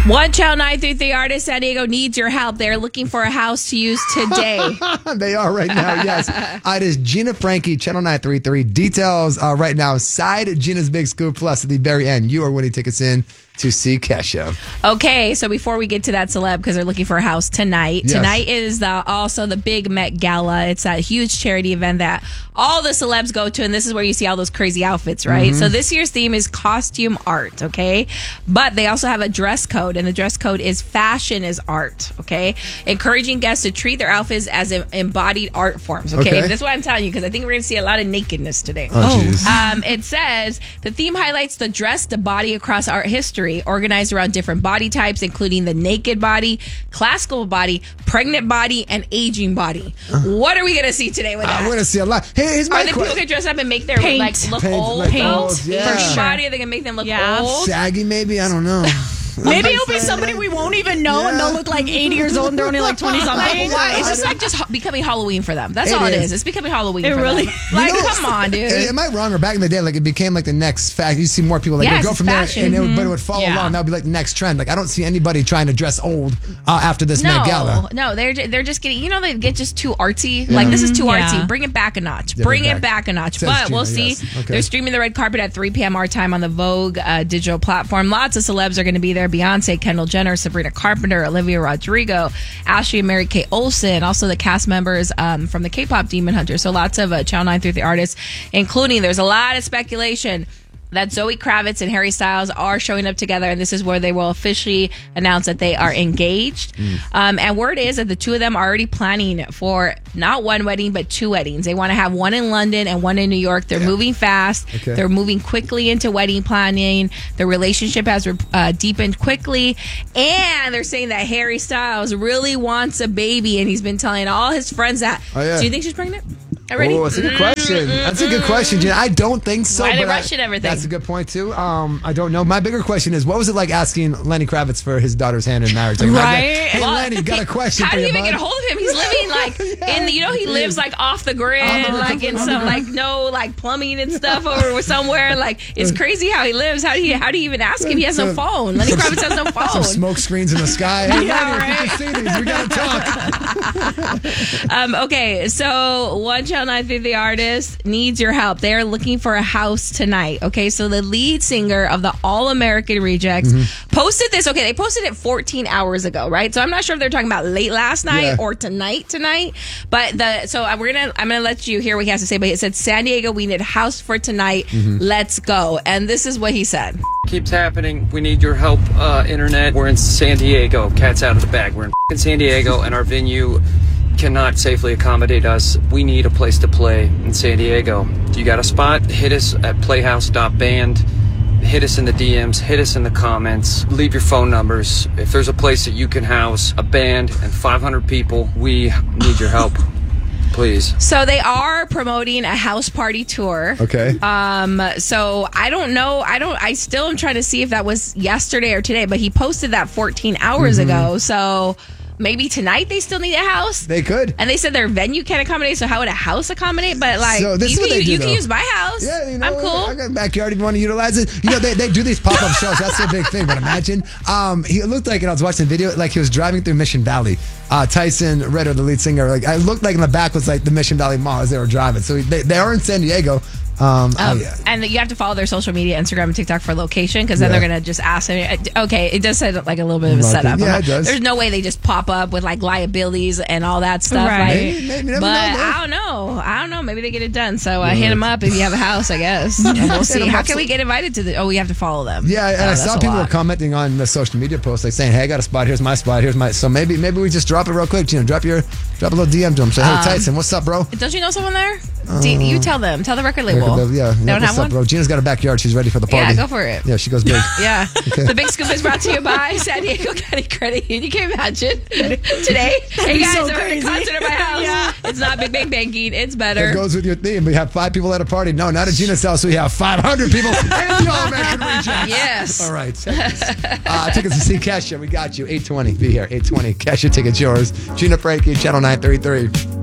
One Channel 933 artist, San Diego, needs your help. They're looking for a house to use today. They are right now, yes. It is Gina Frankie, Channel 933. Details right now. Side Gina's Big Scoop Plus at the very end. You are winning tickets in to see Kesha. Okay, so before we get to that celeb, because they're looking for a house tonight. Yes. Tonight is also the big Met Gala. It's that huge charity event that all the celebs go to, and this is where you see all those crazy outfits, right? So this year's theme is costume art, okay? But they also have a dress code, and the dress code is fashion is art, okay? Encouraging guests to treat their outfits as embodied art forms, okay? This is what I'm telling you, because I think we're going to see a lot of nakedness today. It says the theme highlights the dress to body across art history, organized around different body types, including the naked body, classical body, pregnant body, and aging body. What are we going to see today with that? We're going to see a lot. Here's my Are the people going to dress up and make their look old? Like old, yeah. For body, are they going to make them look old? Saggy, maybe? I don't know. Maybe it'll be somebody we won't even know, and they'll look like 80 years old and they're only like 20-something. Why? It's just becoming Halloween for them. That's all it is. It's becoming Halloween for them. Like, come on, dude. Am I wrong? Or back in the day, like it became like the next fact. You see more people like they go from fashion. there, and but it would follow along. That would be like the next trend. Like I don't see anybody trying to dress old after this Met Gala. No, they're just getting. They get just too artsy. Like this is too artsy. Bring it back a notch. Bring it back a notch. But we'll see. Yes. Okay. They're streaming the red carpet at 3 p.m. our time on the Vogue digital platform. Lots of celebs are going to be there. Beyonce, Kendall Jenner, Sabrina Carpenter, Olivia Rodrigo, Ashley and Mary Kay Olsen, also the cast members from the K-pop Demon Hunter. So lots of Channel 933 artists, including there's a lot of speculation that Zoe Kravitz and Harry Styles are showing up together, and this is where they will officially announce that they are engaged. And word is that the two of them are already planning for not one wedding, but two weddings. They want to have one in London and one in New York. They're moving fast. Okay. They're moving quickly into wedding planning. Their relationship has deepened quickly. And they're saying that Harry Styles really wants a baby, and he's been telling all his friends that. Do you think she's pregnant? Already? Oh, that's a good question. That's a good question, Jen. I don't think so. Why are they rushing everything? That's a good point, too. I don't know. My bigger question is, what was it like asking Lenny Kravitz for his daughter's hand in marriage? Like, hey, Lenny, got a question for you, How do you even get a hold of him? He's living like he lives like off the grid, like in some like no like plumbing and stuff over somewhere. Like it's crazy how he lives. How do you even ask him? He has no phone. Lenny Kravitz has no phone. Some smoke screens in the sky. Hey, yeah, Lenny, if you can see these, we gotta talk. Okay, so one Channel 933 artist needs your help. They're looking for a house tonight. Okay, so the lead singer of the All American Rejects posted this. Okay, they posted it 14 hours ago, right? So I'm not sure if they're talking about late last night or tonight. But I'm gonna let you hear what he has to say. But he said, "San Diego, we need a house for tonight. Let's go." And this is what he said. Keeps happening. We need your help, internet. We're in San Diego. Cat's out of the bag. We're in San Diego, and our venue cannot safely accommodate us. We need a place to play in San Diego. Do you got a spot? Hit us at playhouse.band. Hit us in the DMs, hit us in the comments, leave your phone numbers. If there's a place that you can house a band and 500 people, we need your help. Please. So they are promoting a house party tour. Okay. So I don't know. I still am trying to see if that was yesterday or today, but he posted that 14 hours ago. So maybe tonight they still need a house. They could. And they said their venue can't accommodate, so how would a house accommodate? But like, so this you can use my house. Yeah, I'm cool. I got a backyard if you want to utilize it. They do these pop-up shows. That's a big thing. But imagine, he looked like, and I was watching the video, like he was driving through Mission Valley. Tyson Ritter, the lead singer, like I looked like in the back was like the Mission Valley Mall as they were driving. So they are in San Diego. And you have to follow their social media, Instagram and TikTok for location, because then they're going to just ask them. Okay, it does say like a little bit of a setup. Yeah, it does. There's no way they just pop up with like liabilities and all that stuff. Right. Like, maybe but I don't know. Maybe they get it done. So hit them up if you have a house, I guess. And we'll see. How can we get invited to the... Oh, we have to follow them. Yeah, and I saw people were commenting on the social media posts, like saying, hey, I got a spot. Here's my spot. So maybe we just drop it real quick. Drop a little DM to them. Say, hey, Tyson, what's up, bro? Don't you know someone there? You tell them. Tell the record label. They don't have one? Bro? Gina's got a backyard. She's ready for the party. Yeah, go for it. Yeah, she goes big. Yeah. Okay. The Big Scoop is brought to you by San Diego County Credit Union. You can imagine today. Hey guys, we're at a concert at my house. Yeah. It's not Big Bang Banking. It's better. It goes with your theme. We have 5 people at a party. No, not at Gina's house. We have 500 people and the All American Rejects. Yes. All right. Tickets to see Kesha. We got you. 8:20. Be here. 8:20. Kesha tickets yours. Gina Frankie, Channel 933.